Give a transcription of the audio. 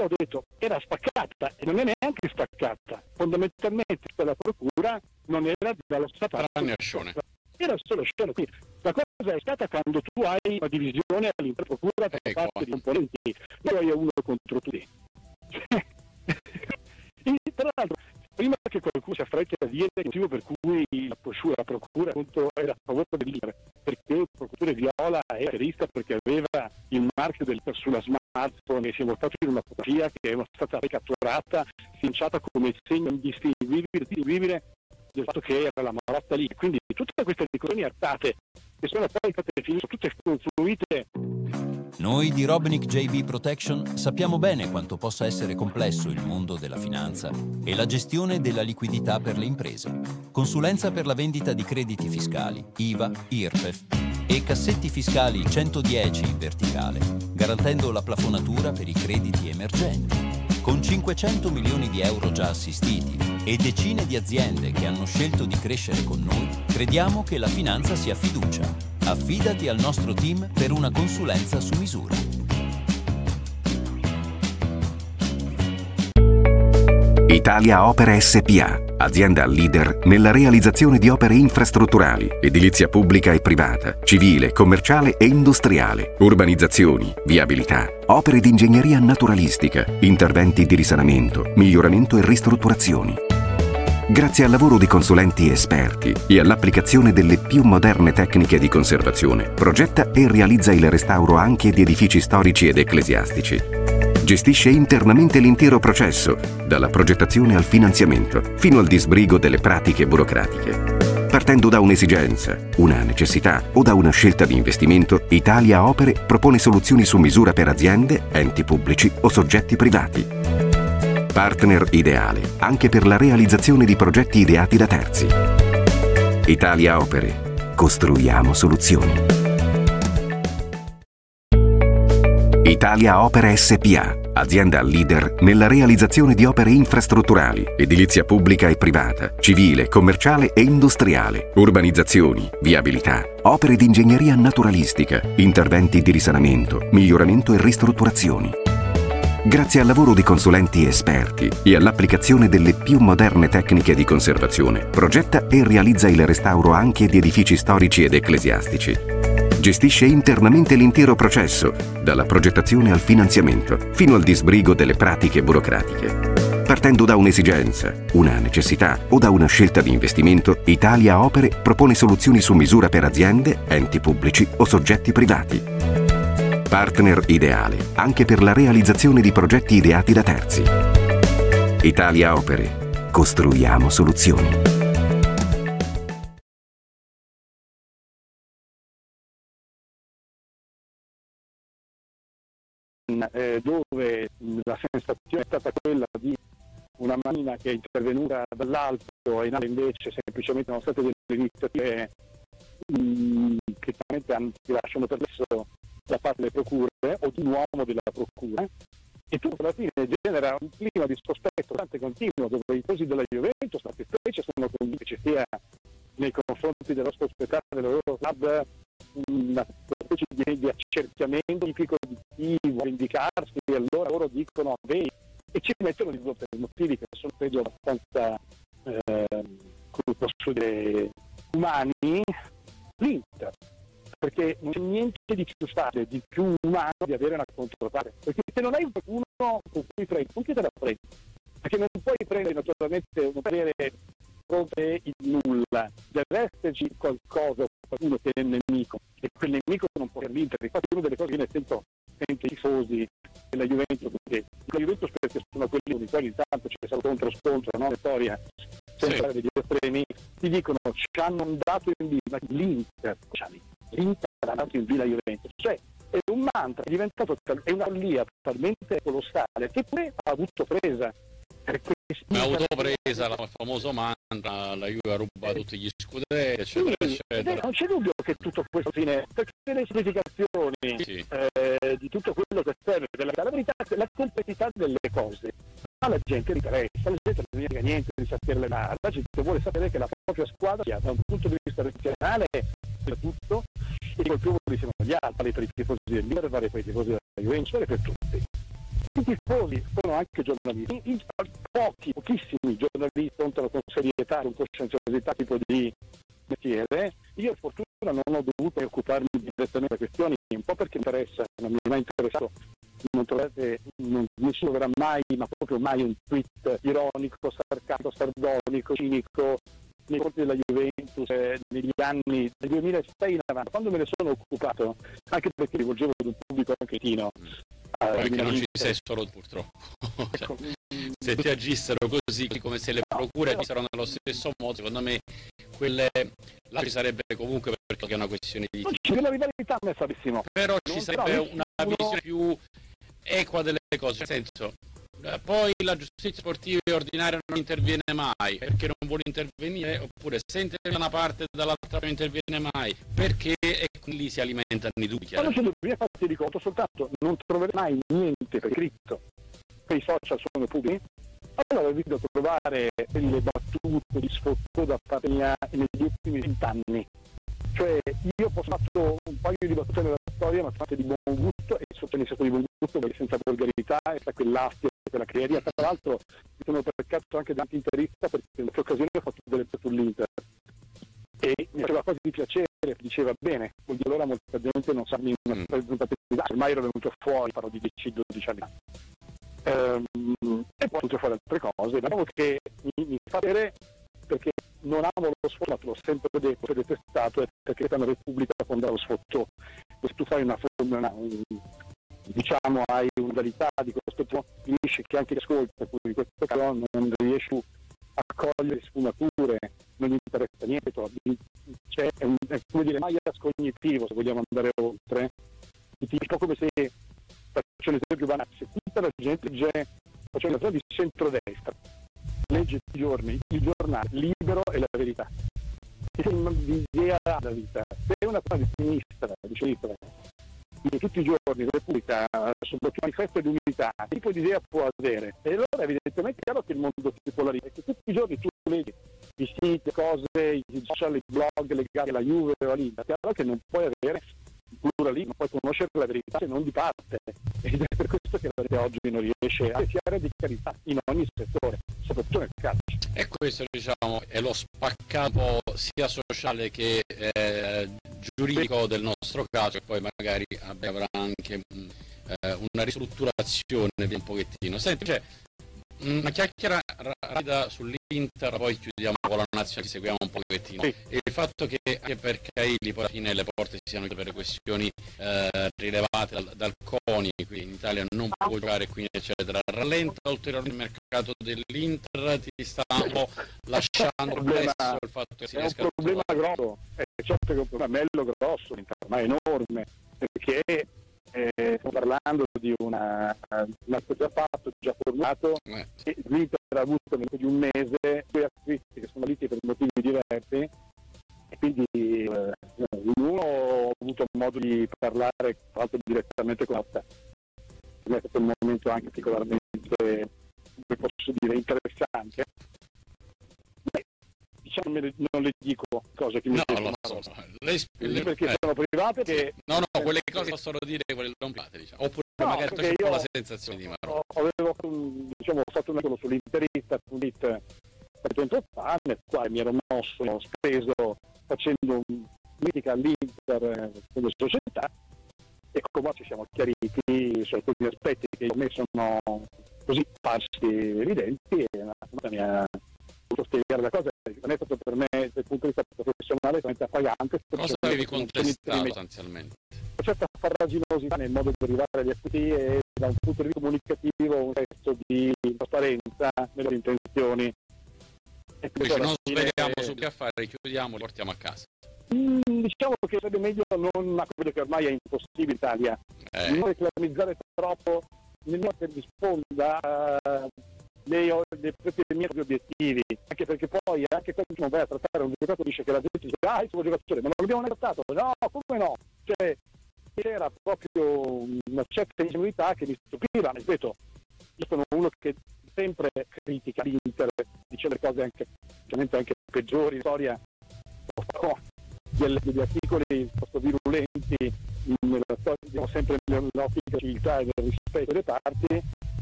io ho detto era spaccata e non è neanche spaccata, fondamentalmente la procura non era dallo Stato, era solo Scione. Quindi la cosa è stata quando tu hai una divisione all'interno procura da parte di componenti, poi hai uno contro tutti. E tra l'altro, prima che qualcuno si affretti a dire il motivo per cui la procura appunto era a favore del leader, perché il procuratore Viola è aferista perché aveva il marchio sulla smartphone e si è portato in una fotografia che è stata ricatturata, lanciata come segno indistinguibile del fatto che era la marotta lì. Quindi tutte queste ricorrenze artate che sono poi state finite, tutte confluite. Noi di Robnick JB Protection sappiamo bene quanto possa essere complesso il mondo della finanza e la gestione della liquidità per le imprese. Consulenza per la vendita di crediti fiscali, IVA, IRPEF e cassetti fiscali 110 in verticale, garantendo la plafonatura per i crediti emergenti. Con 500 milioni di euro già assistiti e decine di aziende che hanno scelto di crescere con noi, crediamo che la finanza sia fiducia. Affidati al nostro team per una consulenza su misura. Italia Opere SpA, azienda leader nella realizzazione di opere infrastrutturali, edilizia pubblica e privata, civile, commerciale e industriale, urbanizzazioni, viabilità, opere di ingegneria naturalistica, interventi di risanamento, miglioramento e ristrutturazioni. Grazie al lavoro di consulenti esperti e all'applicazione delle più moderne tecniche di conservazione, progetta e realizza il restauro anche di edifici storici ed ecclesiastici. Gestisce internamente l'intero processo, dalla progettazione al finanziamento, fino al disbrigo delle pratiche burocratiche. Partendo da un'esigenza, una necessità o da una scelta di investimento, Italia Opere propone soluzioni su misura per aziende, enti pubblici o soggetti privati. Partner ideale anche per la realizzazione di progetti ideati da terzi. Italia Opere. Costruiamo soluzioni. Italia Opere SpA, azienda leader nella realizzazione di opere infrastrutturali, edilizia pubblica e privata, civile, commerciale e industriale, urbanizzazioni, viabilità, opere di ingegneria naturalistica, interventi di risanamento, miglioramento e ristrutturazioni. Grazie al lavoro di consulenti esperti e all'applicazione delle più moderne tecniche di conservazione, progetta e realizza il restauro anche di edifici storici ed ecclesiastici. Gestisce internamente l'intero processo, dalla progettazione al finanziamento, fino al disbrigo delle pratiche burocratiche. Partendo da un'esigenza, una necessità o da una scelta di investimento, Italia Opere propone soluzioni su misura per aziende, enti pubblici o soggetti privati. Partner ideale anche per la realizzazione di progetti ideati da terzi. Italia Opere. Costruiamo soluzioni. Dove la sensazione è stata quella di una manina che è intervenuta dall'alto e in alto invece semplicemente sono state delle iniziative che chiaramente lasciano permesso da parte delle procure o di un uomo della procura, e tutto alla fine genera un clima di sospetto bastante continuo, dove i tifosi della Juventus, ma che specie sono convinti che sia nei confronti dello spettacolo del loro club una specie di accerchiamento difficile di chi vuole vendicarsi, e allora loro dicono vedi, e ci mettono di per motivi che sono credo abbastanza come posso dire umani, l'Inter, perché non c'è niente di più facile, di più umano di avere una controparte, perché se non hai qualcuno con cui prendi, con chi te la prendi? Perché non puoi prendere naturalmente un parere fronte il nulla, deve esserci qualcosa, qualcuno che è il nemico, e quel nemico non può essere l'Inter. Infatti una delle cose che viene sento i tifosi della Juventus, perché la Juventus perché sono quelli con i quali intanto c'è stato contro-scontro, no? La storia sempre degli estremi, ti dicono ci hanno dato in vita l'Inter ha dato in vita la Juventus, cioè è un mantra, è diventato è una follia talmente colossale che pure ha avuto presa. Ha avuto presa il famoso mantra, la Juve ha rubato tutti gli scudetti, eccetera, eccetera. Non c'è dubbio che tutto questo fine, perché le significazioni di tutto quello che serve la verità, la complessità delle cose, ma la gente li interessa, la gente non viene niente di sapere la gente vuole sapere che la propria squadra sia da un punto di vista razionale per tutto, e i colpevoli siano gli altri, per i tifosi dell'Inter, per i tifosi della Juventus e per tutti. i tifosi sono anche giornalisti, pochissimi giornalisti contano con serietà, con coscienziosità tipo di mestiere. Io per fortuna non ho dovuto occuparmi direttamente di questioni, un po' perché mi interessa, non mi è mai interessato, non trovate, nessuno verrà mai, ma proprio mai, un tweet ironico, sarcastico, sardonico, cinico nei confronti della Juventus negli anni del 2006 in avanti, quando me ne sono occupato, anche perché rivolgevo ad un pubblico anche tino. Perché non ci sei solo, purtroppo. Ecco, se ti agissero così, come se le procure agissero nello stesso modo, secondo me là ci sarebbe comunque, perché è una questione di la rivalità a me fa benissimo. Però ci sarebbe una visione più equa delle cose, nel senso, poi la giustizia sportiva ordinaria non interviene mai perché non vuole intervenire, oppure se interviene da una parte dall'altra non interviene mai perché, e quindi si alimentano i dubbi. Ma non c'è dubbio, infatti di conto soltanto non troverete mai niente per scritto, che i social sono pubblici. Allora vi devo trovare delle battute di sfogo da parte mia negli ultimi 20 anni. Cioè io ho fatto un paio di battute nella storia, ma fatte di buon gusto, e sottolineato di buon gusto perché senza volgarità e senza quell'astio, quella crearia. Tra l'altro mi sono percato anche da interista, perché in questa occasione ho fatto delle battute sull'Inter e mi faceva quasi di piacere, diceva bene, vuol dire allora molta gente non sa una rappresentatività, ormai ero venuto fuori, parlo di 10-12 anni fa. E poi tutte fuori altre cose, ma diciamo che mi fa vedere, perché non amo lo sfogo, l'ho sempre detto e detestato, è perché la Repubblica fonda lo sfogo. Se tu fai diciamo hai una modalità di questo tipo, finisce che anche chi ascolta di questo caso non riesci a cogliere sfumature, non gli interessa niente, cioè è come dire bias cognitivo, se vogliamo andare oltre, un po' come se, faccio l'esempio banale, se tutta la gente faccio una cosa di centrodestra, legge tutti i giorni il giornale Libero e La Verità, che di idea della vita, se una cosa di sinistra tutti i giorni Repubblica soprattutto manifesto di unità, che tipo di idea può avere? E allora evidentemente è chiaro che il mondo si polarizza, che tutti i giorni tu leggi i siti, cose, i social, i blog legati alla Juve o all'Inter, è chiaro che non puoi avere pluralismo, non puoi conoscere la verità se non di parte, ed è per questo che la verità oggi non riesce a fiare di carità in ogni settore, soprattutto nel calcio. E questo, diciamo, è lo spaccato sia sociale che giuridico del nostro caso, e poi magari avrà anche una ristrutturazione un pochettino. Senti, una chiacchiera rapida sull'Inter, poi chiudiamo con la nazionale, seguiamo un pochettino. Sì. Il fatto che anche per Carilli poi alla fine le porte siano chiuse per questioni rilevate dal CONI, qui in Italia non può giocare, quindi eccetera, rallenta ulteriormente il mercato dell'Inter, ti sta un po' lasciando presso il fatto che si riesca a... È un problema grosso, certo che è un problema bello grosso, ma è enorme, perché stiamo parlando di una già fatto, già formato, e l'Inter ha avuto nel di un mese due acquisti che sono liti per motivi diversi, e quindi uno ho avuto modo di parlare tra l'altro direttamente con Otta. Per me è stato un momento anche particolarmente, come posso dire, interessante. Diciamo, non le dico cose che mi perché sono private che... No, quelle cose possono dire, quelle non private, diciamo. Oppure magari c'è un po' la sensazione di Marò. Avevo fatto un articolo sull'Interista per tempo fa, nel quale mi ero mosso, speso facendo critica all'Inter come società, e come ci siamo chiariti su alcuni aspetti che a me sono così parsi evidenti, e la mia spiegare la cosa non è stato per me dal punto di vista professionale veramente appagante. Cosa avevi contestato sostanzialmente? Una certa farraginosità nel modo di arrivare agli acquisti, e da un punto di vista comunicativo un resto di trasparenza nelle intenzioni. Quindi non speriamo subito a fare, chiudiamo, li portiamo a casa. Diciamo che sarebbe meglio non, ma quello che ormai è impossibile in Italia, non reclamizzare troppo, nemmeno che risponda dei miei obiettivi, anche perché poi anche quando non vai a trattare un giocatore dice che la gente dice il suo giocatore, ma non l'abbiamo mai trattato, no, come no? Cioè era proprio una certa ingenuità che mi stupiva, ripeto, io sono uno che sempre critica l'Inter, dice le cose anche peggiori in storia, degli articoli piuttosto virulenti nella storia, diciamo, sempre nell'ottica di civiltà e del rispetto delle parti,